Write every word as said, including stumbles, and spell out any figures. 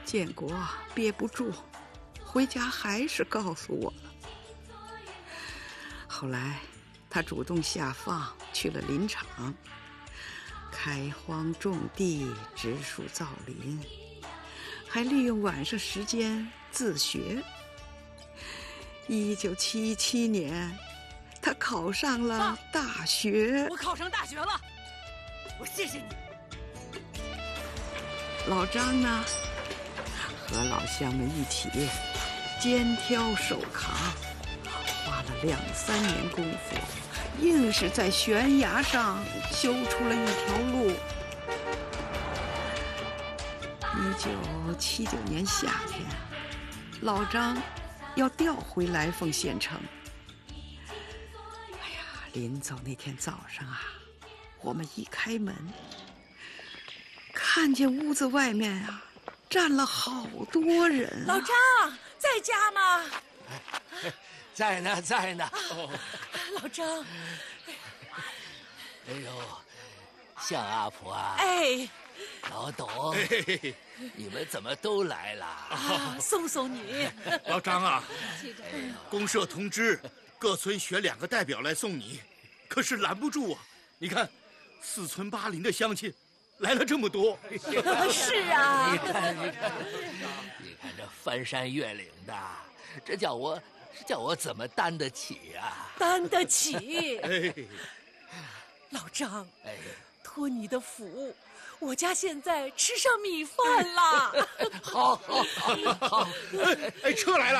建国憋不住，回家还是告诉我了。后来他主动下放去了林场，开荒种地，植树造林，还利用晚上时间自学。一九七七年，他考上了大学。 我考上大学了，我谢谢你。 老张呢，和老乡们一起肩挑手扛，花了两三年功夫，硬是在悬崖上修出了一条路。一九七九年夏天，老张要调回来凤县城。哎呀，临走那天早上啊，我们一开门，看见屋子外面啊站了好多人、啊。 老张在家吗？ 在呢，在呢。 哦、老张， 哎呦，向阿婆啊！ 哎， 老董，哎、你们怎么都来了？ 啊，送送你。 老张啊，公社通知各村选两个代表来送你，可是拦不住啊！你看，四村八邻的乡亲来了这么多。 是啊， 你看，你看，你看这翻山越岭的，这叫我，这叫我怎么担得起啊？ 担得起。 哎， 老张， 哎， 托你的福，我家现在吃上米饭了。 好好好好， 哎，车来了。